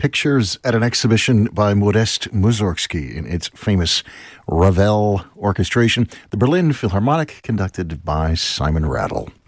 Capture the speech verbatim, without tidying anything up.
pictures at an exhibition by Modest Mussorgsky in its famous Ravel orchestration. The Berlin Philharmonic, conducted by Simon Rattle.